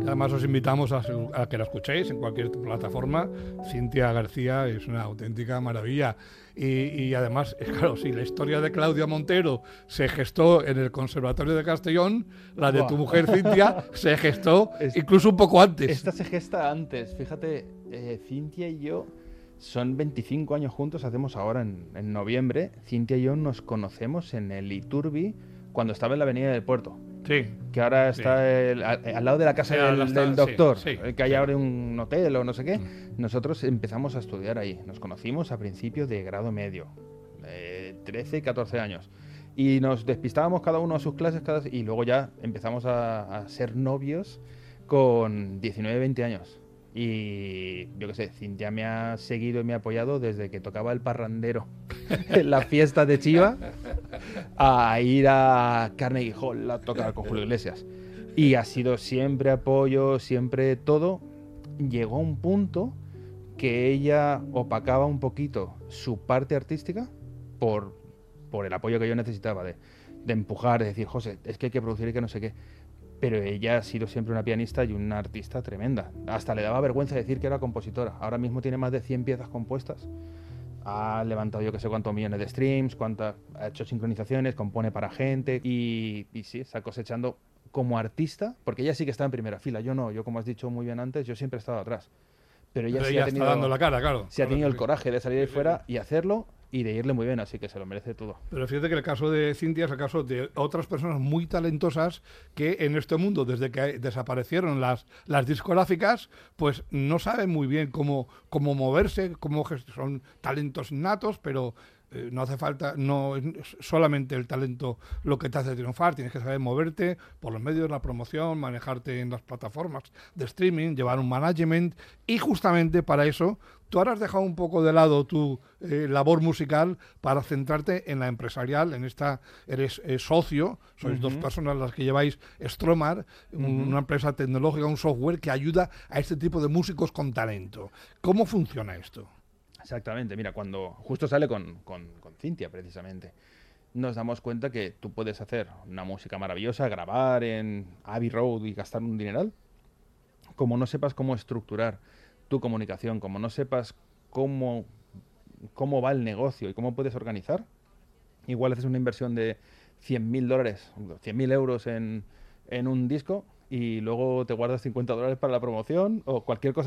que además os invitamos a que la escuchéis en cualquier plataforma. Cintia García es una auténtica maravilla. Y además, claro, si la historia de Claudia Montero se gestó en el Conservatorio de Castellón, la de tu mujer Cintia se gestó incluso un poco antes. Esta se gesta antes. Fíjate, Cintia y yo son 25 años juntos, hacemos ahora en noviembre. Cintia y yo nos conocemos en el Iturbi cuando estaba en la Avenida del Puerto. Sí. Que ahora está al lado de la casa del doctor, sí, que hay ahora un hotel o no sé qué. Nosotros empezamos a estudiar ahí. Nos conocimos a principios de grado medio, 13, 14 años. Y nos despistábamos cada uno a sus clases y luego ya empezamos a ser novios con 19, 20 años. Y yo qué sé, Cintia me ha seguido y me ha apoyado desde que tocaba el parrandero en la fiesta de Chiva a ir a Carnegie Hall a tocar con Julio Iglesias. Y ha sido siempre apoyo, siempre todo. Llegó a un punto que ella opacaba un poquito su parte artística por el apoyo que yo necesitaba de empujar, de decir, José, es que hay que producir y que no sé qué. Pero ella ha sido siempre una pianista y una artista tremenda. Hasta le daba vergüenza decir que era compositora. Ahora mismo tiene más de 100 piezas compuestas. Ha levantado yo que sé cuántos millones de streams, ha hecho sincronizaciones, compone para gente y sí, está cosechando como artista, porque ella sí que está en primera fila. Yo no, yo como has dicho muy bien antes, yo siempre he estado atrás. Pero ella sí ha tenido, está dando la cara, claro. Sí ha tenido el coraje de salir ahí fuera y hacerlo y de irle muy bien, así que se lo merece todo. Pero fíjate que el caso de Cintia es el caso de otras personas muy talentosas que en este mundo, desde que desaparecieron las discográficas, pues no saben muy bien cómo moverse, son talentos natos, pero no hace falta, no es solamente el talento lo que te hace triunfar, tienes que saber moverte por los medios, la promoción, manejarte en las plataformas de streaming, llevar un management, y justamente para eso tú ahora has dejado un poco de lado tu labor musical para centrarte en la empresarial. En esta eres socio, sois dos personas las que lleváis Stromar, una empresa tecnológica, un software que ayuda a este tipo de músicos con talento. ¿Cómo funciona esto? Exactamente, mira, cuando justo sale con Cintia precisamente, nos damos cuenta que tú puedes hacer una música maravillosa, grabar en Abbey Road y gastar un dineral, como no sepas cómo estructurar tu comunicación, como no sepas cómo va el negocio y cómo puedes organizar, igual haces una inversión de $100.000, 100.000 euros en un disco y luego te guardas $50 para la promoción o cualquier cosa